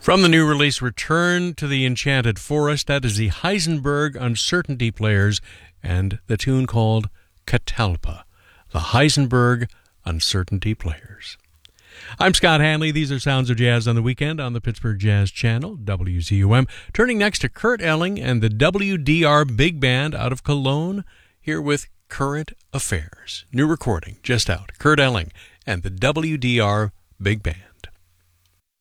From the new release, Return to the Enchanted Forest, that is the Heisenberg Uncertainty Players and the tune called Catalpa. The Heisenberg Uncertainty Players. I'm Scott Hanley. These are Sounds of Jazz on the Weekend on the Pittsburgh Jazz Channel, WZUM. Turning next to Kurt Elling and the WDR Big Band out of Cologne, here with Current Affairs. New recording just out. Kurt Elling and the WDR Big Band.